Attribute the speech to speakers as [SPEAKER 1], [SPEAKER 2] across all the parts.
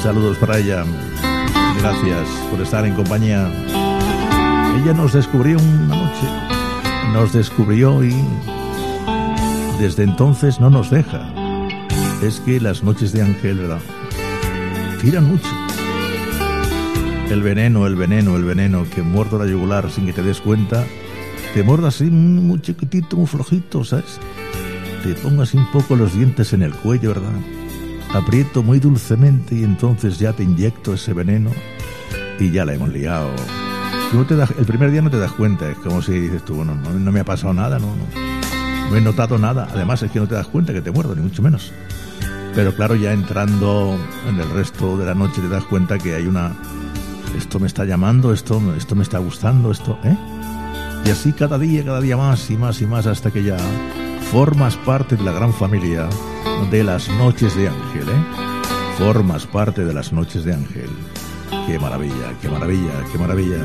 [SPEAKER 1] Saludos para ella. Gracias por estar en compañía. Ella nos descubrió una noche. Nos descubrió y desde entonces no nos deja. Es que las noches de Ángel, ¿verdad?, tiran mucho. El veneno que muerdo la yugular sin que te des cuenta. Te muerda así muy chiquitito, muy flojito, ¿sabes? Te pongo así un poco los dientes en el cuello, ¿verdad? Aprieto muy dulcemente y entonces ya te inyecto ese veneno y ya la hemos liado. Tú el primer día no te das cuenta, es como si dices tú, no me ha pasado nada, no he notado nada. Además es que no te das cuenta que te muerdo, ni mucho menos. Pero claro, ya entrando en el resto de la noche te das cuenta que hay esto me está llamando, esto me está gustando, y así cada día más y más y más, hasta que ya formas parte de la gran familia de las noches de Ángel, Formas parte de las noches de Ángel. ¡Qué maravilla, qué maravilla, qué maravilla!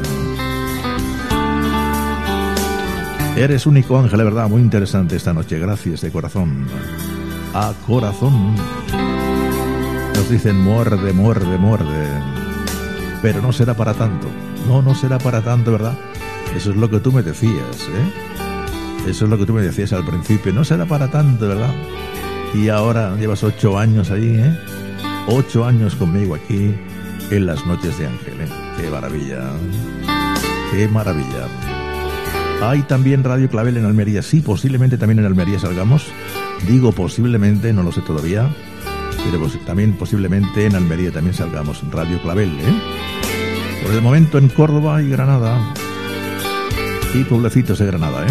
[SPEAKER 1] Eres único, Ángel, de verdad, muy interesante esta noche. Gracias de corazón. A corazón. Nos dicen muerde, muerde, muerde. Pero no será para tanto. No será para tanto, ¿verdad? Eso es lo que tú me decías, Eso es lo que tú me decías al principio. No será para tanto, ¿verdad? Y ahora llevas 8 años ahí, 8 años conmigo aquí en las noches de Ángel, ¡Qué maravilla! ¡Qué maravilla! Hay también Radio Clavel en Almería. Sí, posiblemente también en Almería salgamos. Digo posiblemente, no lo sé todavía. Pero también posiblemente en Almería también salgamos. Radio Clavel, Por el momento en Córdoba y Granada. Y pueblecitos de Granada,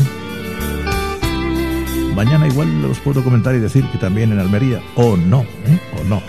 [SPEAKER 1] Mañana igual los puedo comentar y decir que también en Almería, o no, o no.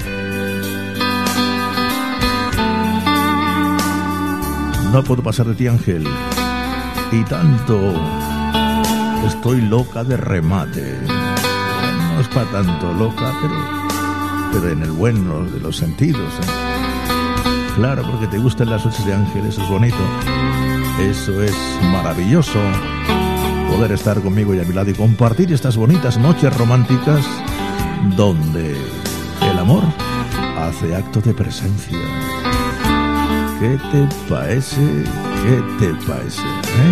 [SPEAKER 1] No puedo pasar de ti, Ángel. Y tanto. Estoy loca de remate. No es para tanto loca, pero en el bueno de los sentidos, Claro, porque te gustan las noches de Ángel, eso es bonito. Eso es maravilloso. Poder estar conmigo y a mi lado y compartir estas bonitas noches románticas donde el amor hace acto de presencia. ¿Qué te parece? ¿Qué te parece?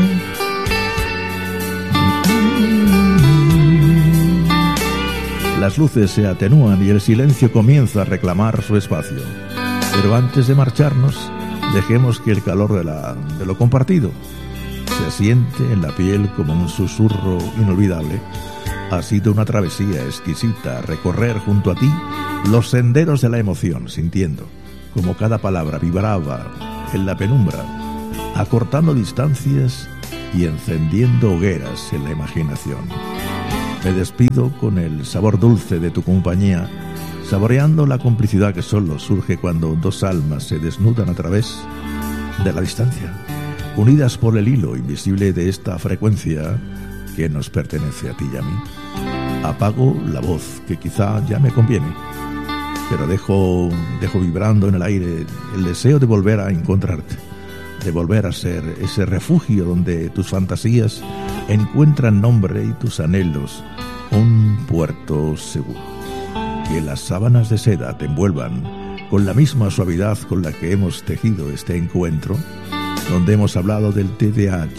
[SPEAKER 1] Las luces se atenúan y el silencio comienza a reclamar su espacio. Pero antes de marcharnos, dejemos que el calor de lo compartido se asiente en la piel como un susurro inolvidable. Ha sido una travesía exquisita recorrer junto a ti los senderos de la emoción, sintiendo como cada palabra vibraba en la penumbra, acortando distancias y encendiendo hogueras en la imaginación. Me despido con el sabor dulce de tu compañía, saboreando la complicidad que solo surge cuando dos almas se desnudan a través de la distancia, unidas por el hilo invisible de esta frecuencia que nos pertenece a ti y a mí. Apago la voz, que quizá ya me conviene, pero dejo vibrando en el aire el deseo de volver a encontrarte, de volver a ser ese refugio donde tus fantasías encuentran nombre y tus anhelos un puerto seguro. Que las sábanas de seda te envuelvan con la misma suavidad con la que hemos tejido este encuentro, donde hemos hablado del TDAH,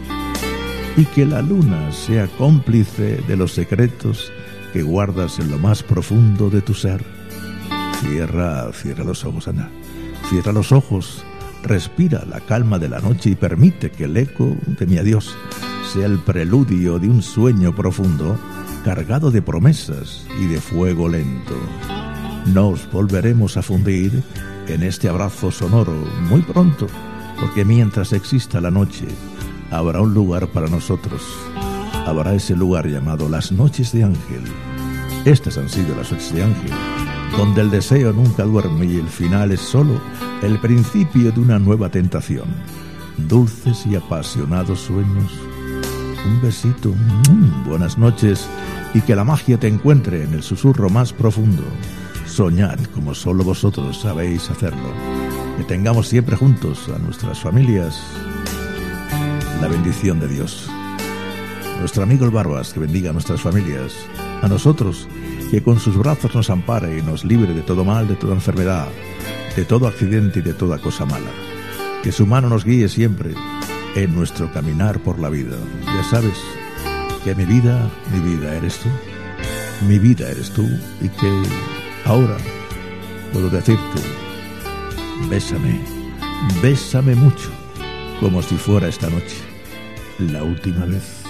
[SPEAKER 1] y que la luna sea cómplice de los secretos que guardas en lo más profundo de tu ser. Cierra los ojos, Ana. Cierra los ojos, respira la calma de la noche y permite que el eco de mi adiós sea el preludio de un sueño profundo, cargado de promesas y de fuego lento. Nos volveremos a fundir en este abrazo sonoro muy pronto, porque mientras exista la noche, habrá un lugar para nosotros. Habrá ese lugar llamado las noches de Ángel. Estas han sido las noches de Ángel, donde el deseo nunca duerme y el final es solo el principio de una nueva tentación. Dulces y apasionados sueños. Un besito, buenas noches, y que la magia te encuentre en el susurro más profundo. Soñad como solo vosotros sabéis hacerlo. Que tengamos siempre juntos a nuestras familias la bendición de Dios. Nuestro amigo el Barbas, que bendiga a nuestras familias. A nosotros, que con sus brazos nos ampare y nos libre de todo mal, de toda enfermedad, de todo accidente y de toda cosa mala. Que su mano nos guíe siempre en nuestro caminar por la vida. Ya sabes que mi vida eres tú. Mi vida eres tú, y que ahora puedo decirte: bésame, bésame mucho, como si fuera esta noche la última vez.